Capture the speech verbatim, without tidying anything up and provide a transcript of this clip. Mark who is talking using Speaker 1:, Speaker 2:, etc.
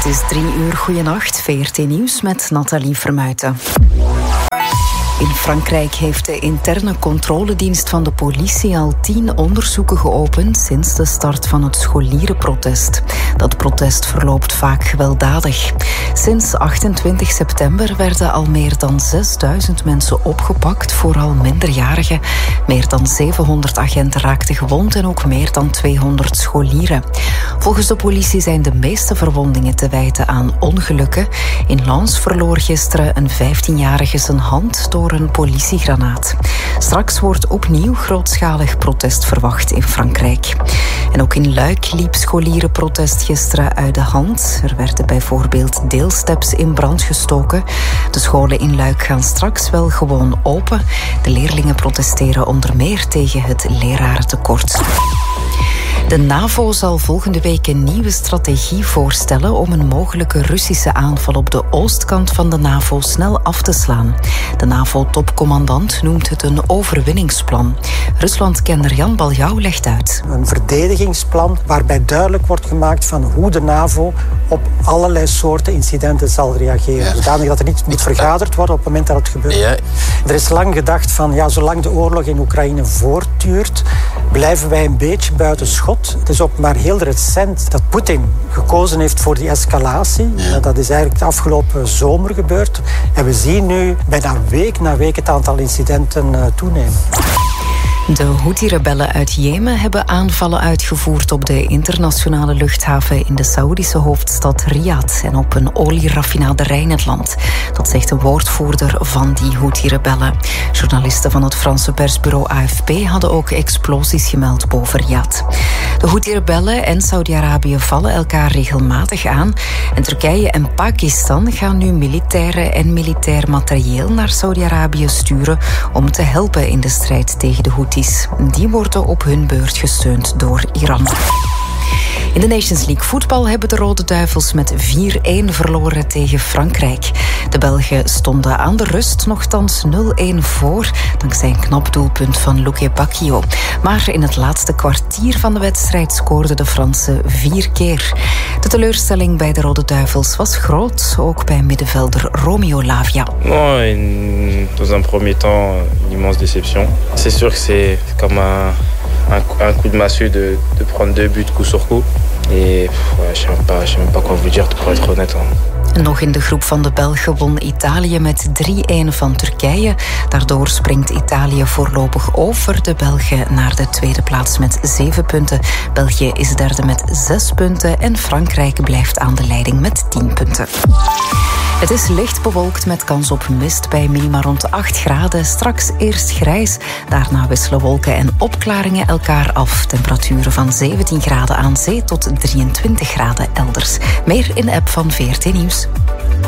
Speaker 1: Het is drie uur, goeienacht, V R T Nieuws met Nathalie Vermuijten. In Frankrijk heeft de interne controledienst van de politie al tien onderzoeken geopend sinds de start van het scholierenprotest. Dat protest verloopt vaak gewelddadig. Sinds achtentwintig september werden al meer dan zesduizend mensen opgepakt, vooral minderjarigen. Meer dan zevenhonderd agenten raakten gewond en ook meer dan tweehonderd scholieren. Volgens de politie zijn de meeste verwondingen te wijten aan ongelukken. In Lens verloor gisteren een vijftienjarige zijn hand door een politiegranaat. Straks wordt opnieuw grootschalig protest verwacht in Frankrijk. En ook in Luik liep scholierenprotest gisteren uit de hand. Er werden bijvoorbeeld deelsteps in brand gestoken. De scholen in Luik gaan straks wel gewoon open. De leerlingen protesteren onder meer tegen het lerarentekort. De NAVO zal volgende week een nieuwe strategie voorstellen om een mogelijke Russische aanval op de oostkant van de NAVO snel af te slaan. De NAVO-topcommandant noemt het een overwinningsplan. Rusland-kenner Jan Baljouw legt uit.
Speaker 2: Een verdedigingsplan waarbij duidelijk wordt gemaakt van hoe de NAVO op allerlei soorten incidenten zal reageren. Ja. Zodanig dat er niet moet vergaderd worden op het moment dat het gebeurt. Ja. Er is lang gedacht van, ja, zolang de oorlog in Oekraïne voortduurt, blijven wij een beetje buiten schot. Het is ook maar heel recent dat Poetin gekozen heeft voor die escalatie. Ja. Dat is eigenlijk de afgelopen zomer gebeurd. En we zien nu bijna week na week het aantal incidenten uh, toenemen.
Speaker 1: De Houthi-rebellen uit Jemen hebben aanvallen uitgevoerd op de internationale luchthaven in de Saoedische hoofdstad Riyadh en op een olieraffinaderij in het land. Dat zegt een woordvoerder van die Houthi-rebellen. Journalisten van het Franse persbureau A F P hadden ook explosies gemeld boven Riyadh. De Houthi-rebellen en Saudi-Arabië vallen elkaar regelmatig aan. En Turkije en Pakistan gaan nu militaire en militair materieel naar Saudi-Arabië sturen om te helpen in de strijd tegen de Houthi. Die worden op hun beurt gesteund door Iran. In de Nations League voetbal hebben de Rode Duivels met vier-een verloren tegen Frankrijk. De Belgen stonden aan de rust nogthans nul-een voor, dankzij een knap doelpunt van Luke Bacchio. Maar in het laatste kwartier van de wedstrijd scoorden de Fransen vier keer. De teleurstelling bij de Rode Duivels was groot, ook bij middenvelder Romeo Lavia.
Speaker 3: Non, in, dans un premier temps, une immense déception. C'est sûr que c'est comme un... Un, un coup de massue de, de prendre deux buts coup sur coup. Et ouais, je sais même pas, je sais même pas quoi vous dire, pour être honnête. Hein.
Speaker 1: Nog in de groep van de Belgen won Italië met drie-een van Turkije. Daardoor springt Italië voorlopig over de Belgen naar de tweede plaats met zeven punten. België is derde met zes punten en Frankrijk blijft aan de leiding met tien punten. Het is licht bewolkt met kans op mist bij minima rond acht graden. Straks eerst grijs, daarna wisselen wolken en opklaringen elkaar af. Temperaturen van zeventien graden aan zee tot drieëntwintig graden elders. Meer in de app van V R T Nieuws.